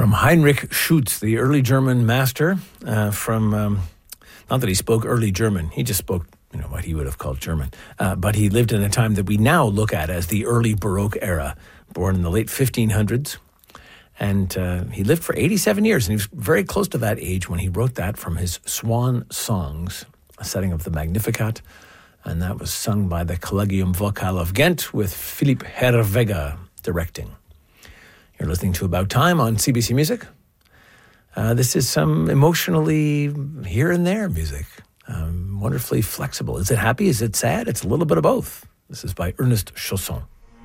From Heinrich Schütz, the early German master, not that he spoke early German, he just spoke, what he would have called German. But he lived in a time that we now look at as the early Baroque era, born in the late 1500s. And he lived for 87 years, and he was very close to that age when he wrote that from his Swan Songs, a setting of the Magnificat. And that was sung by the Collegium Vocal of Ghent with Philippe Herreweghe directing. You're listening to About Time on CBC Music. This is some emotionally here and there music, wonderfully flexible. Is it happy? Is it sad? It's a little bit of both. This is by Ernest Chausson.